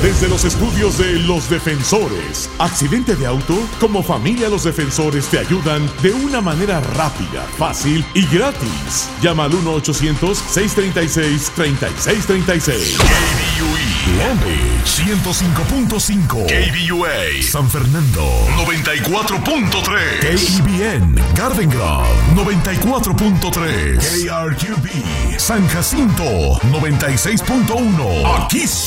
Desde los estudios de Los Defensores. ¿Accidente de auto? Como familia Los Defensores te ayudan de una manera rápida, fácil y gratis. Llama al 1-800-636-3636. KBUE Long Beach 105.5. KBUA San Fernando 94.3. KEBN Garden Grove 94.3. KRQB San Jacinto 96.1. Aquí